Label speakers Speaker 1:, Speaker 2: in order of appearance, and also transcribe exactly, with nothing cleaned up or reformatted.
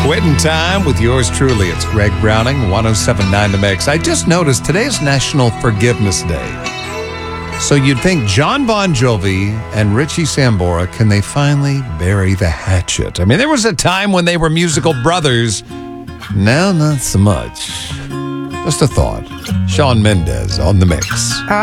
Speaker 1: Quitting time with yours truly. It's Greg Browning, one oh seven point nine The Mix. I just noticed today's National Forgiveness Day. So you'd think John Bon Jovi and Richie Sambora, can they finally bury the hatchet? I mean, there was a time when they were musical brothers. Now, not so much. Just a thought. Shawn Mendes on The Mix.